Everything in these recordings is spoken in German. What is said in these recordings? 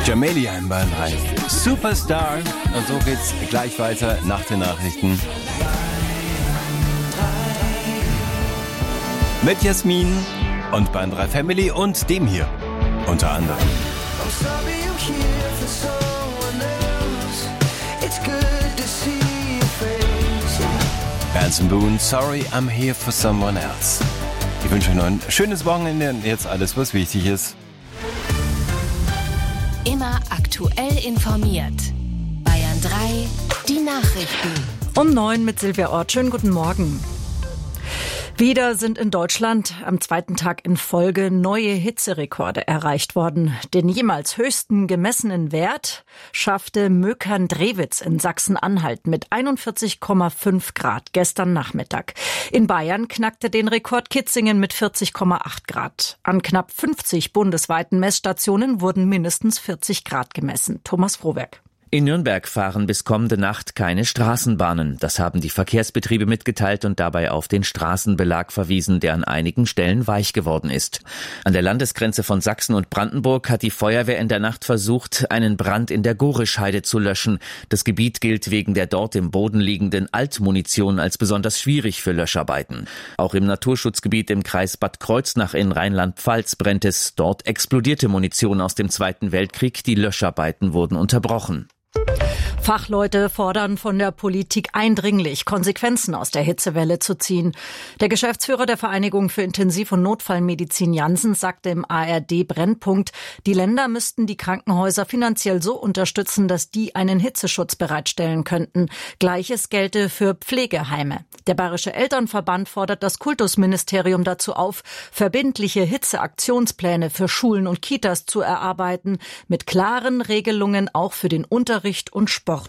Jamelia in Bayern 3. Superstar. Und so geht's gleich weiter nach den Nachrichten. Mit Jasmin und Bayern 3 Family und dem hier unter anderem. Benson Boone, sorry, I'm here for someone else. Ich wünsche euch noch ein schönes Wochenende und jetzt alles, was wichtig ist. Immer aktuell informiert. Bayern 3, die Nachrichten. Um 9 mit Silvia Ort. Schönen guten Morgen. Wieder sind in Deutschland am zweiten Tag in Folge neue Hitzerekorde erreicht worden. Den jemals höchsten gemessenen Wert schaffte Möckern-Drewitz in Sachsen-Anhalt mit 41,5 Grad gestern Nachmittag. In Bayern knackte den Rekord Kitzingen mit 40,8 Grad. An knapp 50 bundesweiten Messstationen wurden mindestens 40 Grad gemessen. Thomas Frohwerk. In Nürnberg fahren bis kommende Nacht keine Straßenbahnen. Das haben die Verkehrsbetriebe mitgeteilt und dabei auf den Straßenbelag verwiesen, der an einigen Stellen weich geworden ist. An der Landesgrenze von Sachsen und Brandenburg hat die Feuerwehr in der Nacht versucht, einen Brand in der Gorischheide zu löschen. Das Gebiet gilt wegen der dort im Boden liegenden Altmunition als besonders schwierig für Löscharbeiten. Auch im Naturschutzgebiet im Kreis Bad Kreuznach in Rheinland-Pfalz brennt es. Dort explodierte Munition aus dem Zweiten Weltkrieg. Die Löscharbeiten wurden unterbrochen. Fachleute fordern von der Politik eindringlich, Konsequenzen aus der Hitzewelle zu ziehen. Der Geschäftsführer der Vereinigung für Intensiv- und Notfallmedizin Janssen sagte im ARD-Brennpunkt, die Länder müssten die Krankenhäuser finanziell so unterstützen, dass die einen Hitzeschutz bereitstellen könnten. Gleiches gelte für Pflegeheime. Der Bayerische Elternverband fordert das Kultusministerium dazu auf, verbindliche Hitzeaktionspläne für Schulen und Kitas zu erarbeiten, mit klaren Regelungen auch für den Unterricht und Sport.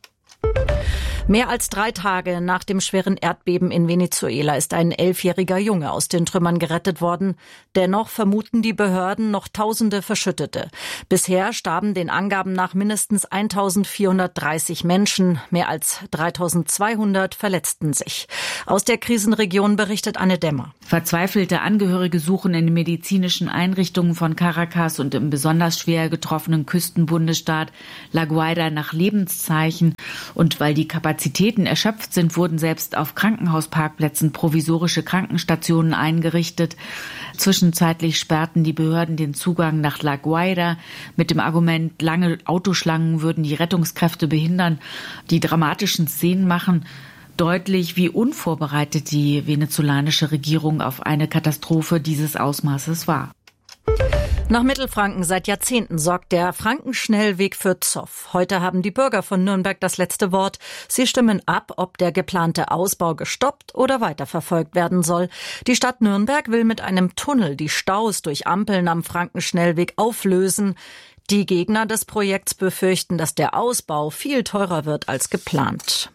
Mehr als 3 Tage nach dem schweren Erdbeben in Venezuela ist ein 11-jähriger Junge aus den Trümmern gerettet worden. Dennoch vermuten die Behörden noch Tausende Verschüttete. Bisher starben den Angaben nach mindestens 1430 Menschen. Mehr als 3200 verletzten sich. Aus der Krisenregion berichtet Anne Dämmer. Verzweifelte Angehörige suchen in den medizinischen Einrichtungen von Caracas und im besonders schwer getroffenen Küstenbundesstaat La Guaira nach Lebenszeichen. Und weil die Kapazitäten erschöpft sind, wurden selbst auf Krankenhausparkplätzen provisorische Krankenstationen eingerichtet. Zwischenzeitlich sperrten die Behörden den Zugang nach La Guaira mit dem Argument, lange Autoschlangen würden die Rettungskräfte behindern. Die dramatischen Szenen machen deutlich, wie unvorbereitet die venezolanische Regierung auf eine Katastrophe dieses Ausmaßes war. Nach Mittelfranken seit Jahrzehnten sorgt der Frankenschnellweg für Zoff. Heute haben die Bürger von Nürnberg das letzte Wort. Sie stimmen ab, ob der geplante Ausbau gestoppt oder weiterverfolgt werden soll. Die Stadt Nürnberg will mit einem Tunnel die Staus durch Ampeln am Frankenschnellweg auflösen. Die Gegner des Projekts befürchten, dass der Ausbau viel teurer wird als geplant.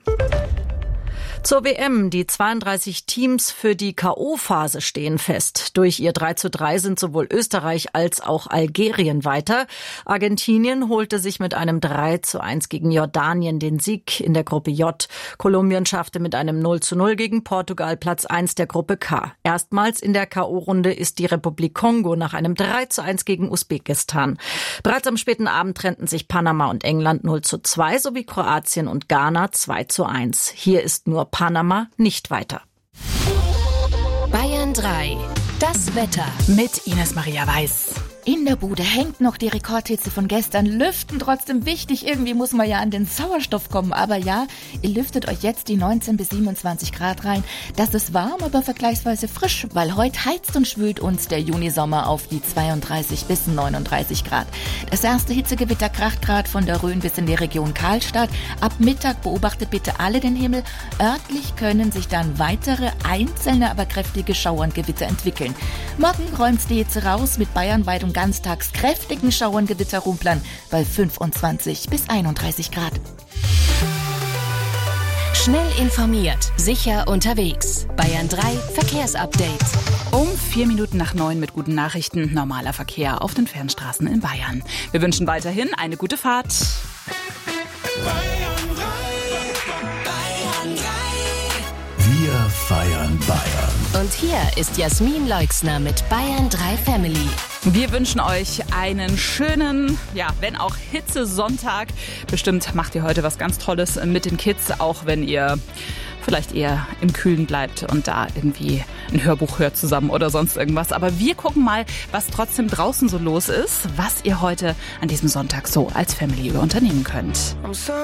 Zur WM. Die 32 Teams für die K.O.-Phase stehen fest. Durch ihr 3:3 sind sowohl Österreich als auch Algerien weiter. Argentinien holte sich mit einem 3:1 gegen Jordanien den Sieg in der Gruppe J. Kolumbien schaffte mit einem 0:0 gegen Portugal Platz 1 der Gruppe K. Erstmals in der K.O.-Runde ist die Republik Kongo nach einem 3:1 gegen Usbekistan. Bereits am späten Abend trennten sich Panama und England 0:2 sowie Kroatien und Ghana 2:1. Hier ist nur Panama nicht weiter. Bayern 3, das Wetter. Mit Ines Maria Weiß. In der Bude hängt noch die Rekordhitze von gestern. Lüften trotzdem wichtig. Irgendwie muss man ja an den Sauerstoff kommen. Aber ja, ihr lüftet euch jetzt die 19 bis 27 Grad rein. Das ist warm, aber vergleichsweise frisch, weil heute heizt und schwült uns der Junisommer auf die 32 bis 39 Grad. Das erste Hitzegewitter kracht gerade von der Rhön bis in die Region Karlstadt. Ab Mittag beobachtet bitte alle den Himmel. Örtlich können sich dann weitere, einzelne, aber kräftige Schauer und Gewitter entwickeln. Morgen räumt die Hitze raus mit bayernweit und ganztags kräftigen Schauer und Gewitterrumplern bei 25 bis 31 Grad. Schnell informiert, sicher unterwegs. Bayern 3 Verkehrsupdate. Um 4 Minuten nach 9 mit guten Nachrichten. Normaler Verkehr auf den Fernstraßen in Bayern. Wir wünschen weiterhin eine gute Fahrt. Bayern 3. Wir feiern Bayern. Und hier ist Jasmin Leixner mit Bayern 3 Family. Wir wünschen euch einen schönen, wenn auch Hitzesonntag. Bestimmt macht ihr heute was ganz Tolles mit den Kids, auch wenn ihr vielleicht eher im Kühlen bleibt und da irgendwie ein Hörbuch hört zusammen oder sonst irgendwas. Aber wir gucken mal, was trotzdem draußen so los ist, was ihr heute an diesem Sonntag so als Family unternehmen könnt. I'm sorry.